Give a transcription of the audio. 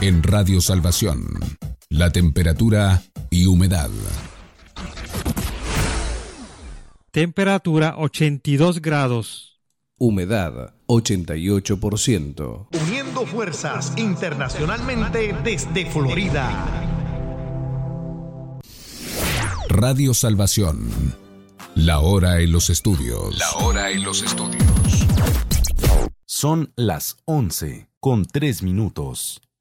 En Radio Salvación, la temperatura y humedad. Temperatura 82 grados. Humedad 88%. Uniendo fuerzas internacionalmente desde Florida. Radio Salvación. La hora en los estudios. La hora en los estudios. Son las 11:03.